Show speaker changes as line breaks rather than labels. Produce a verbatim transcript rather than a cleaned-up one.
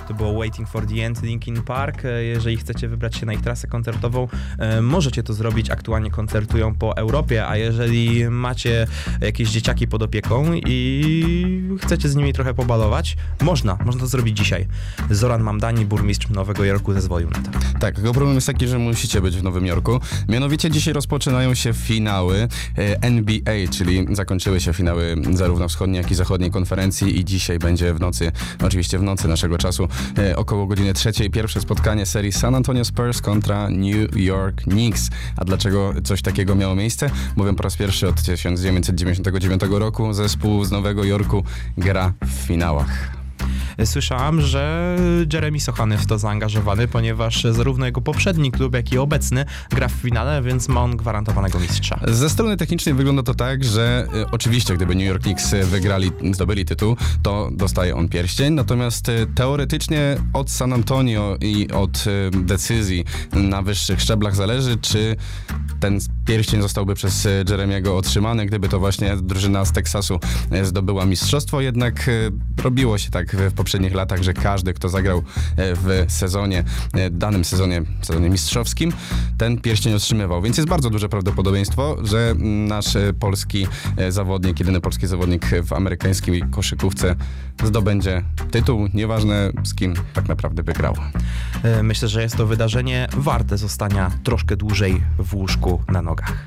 To było Waiting for the End, Linkin Park. Jeżeli chcecie wybrać się na ich trasę koncertową, możecie to zrobić. Aktualnie koncertują po Europie, a jeżeli macie jakieś dzieciaki pod opieką i chcecie z nimi trochę pobalować, można, można to zrobić dzisiaj. Zoran Mamdani, burmistrz Nowego Jorku, zezwolił na to.
Tak, tylko problem jest taki, że musicie być w Nowym Jorku. Mianowicie dzisiaj rozpoczynają się finały N B A, czyli zakończyły się finały zarówno wschodniej, jak i zachodniej konferencji i dzisiaj będzie w nocy, oczywiście w nocy naszego czasu, około godziny trzeciej, pierwsze spotkanie serii San Antonio Spurs kontra New York Knicks. A dlaczego coś takiego miało miejsce? Bowiem po raz pierwszy od tysiąc dziewięćset dziewięćdziesiątego dziewiątego roku zespół z Nowego Jorku gra w finałach.
Słyszałam, że Jeremy Sohan jest w to zaangażowany, ponieważ zarówno jego poprzedni klub, jak i obecny gra w finale, więc ma on gwarantowanego mistrza.
Ze strony technicznej wygląda to tak, że y, oczywiście gdyby New York Knicks wygrali, zdobyli tytuł, to dostaje on pierścień, natomiast y, teoretycznie od San Antonio i od y, decyzji na wyższych szczeblach zależy, czy ten pierścień zostałby przez y, Jeremiego otrzymany, gdyby to właśnie drużyna z Teksasu y, zdobyła mistrzostwo, jednak y, robiło się tak w poprzednich latach, że każdy, kto zagrał w sezonie, danym sezonie, sezonie mistrzowskim, ten pierścień otrzymywał. Więc jest bardzo duże prawdopodobieństwo, że nasz polski zawodnik, jedyny polski zawodnik w amerykańskiej koszykówce zdobędzie tytuł, nieważne z kim tak naprawdę by grał.
Myślę, że jest to wydarzenie warte zostania troszkę dłużej w łóżku na nogach.